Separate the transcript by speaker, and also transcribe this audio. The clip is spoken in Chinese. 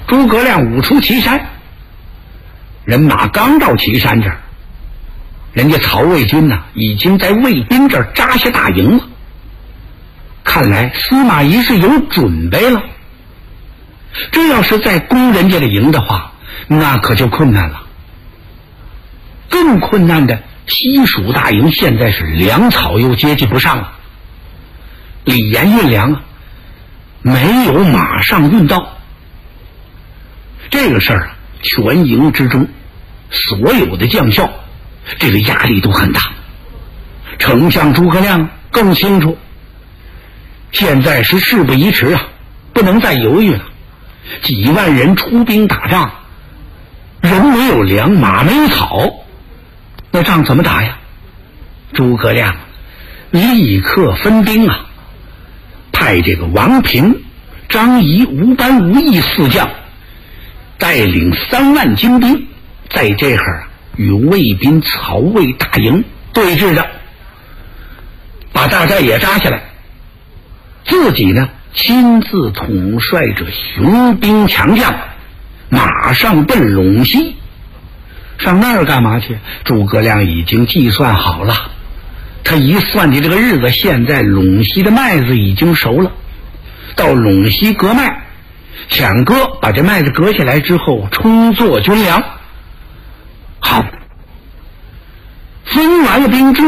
Speaker 1: 诸葛亮舞出祁山，人马刚到祁山这儿，人家曹魏军已经在魏兵这儿扎下大营了。看来司马懿是有准备了。这要是再攻人家的营的话，那可就困难了。更困难的，西蜀大营现在是粮草又接济不上了，李严运粮没有马上运到。这个事儿全营之中所有的将校这个压力都很大。丞相诸葛亮更清楚，现在是事不宜迟不能再犹豫了。几万人出兵打仗，人没有粮，马没有草，那仗怎么打呀？诸葛亮立刻分兵派这个王平、张仪、吴班、吴懿4将带领3万精兵，在这儿与魏兵曹魏大营对峙着，把大寨也扎下来，自己呢亲自统帅着雄兵强将，马上奔陇西。上那儿干嘛去？诸葛亮已经计算好了，他一算计这个日子，现在陇西的麦子已经熟了，到陇西割麦，抢割，把这麦子割下来之后充作军粮。好，分完了兵之